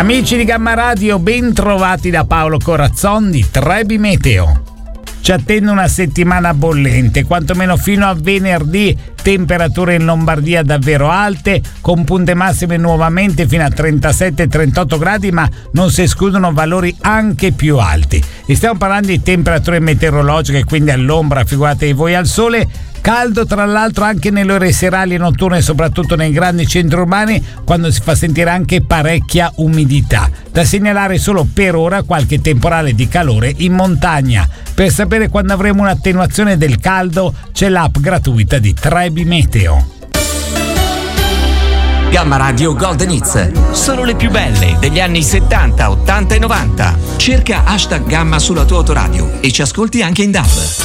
Amici di Gamma Radio, ben trovati da Paolo Corazzon di Trebi Meteo. Ci attende una settimana bollente, quantomeno fino a venerdì. Temperature in Lombardia davvero alte, con punte massime nuovamente fino a 37-38 gradi, ma non si escludono valori anche più alti. E stiamo parlando di temperature meteorologiche, quindi all'ombra, figuratevi voi al sole. Caldo tra l'altro anche nelle ore serali e notturne, soprattutto nei grandi centri urbani, quando si fa sentire anche parecchia umidità. Da segnalare solo per ora qualche temporale di calore in montagna. Per sapere quando avremo un'attenuazione del caldo c'è l'app gratuita di Trebi Meteo. Gamma Radio Golden Hits, solo le più belle degli anni 70, 80 e 90. Cerca #Gamma sulla tua autoradio e ci ascolti anche in DAB.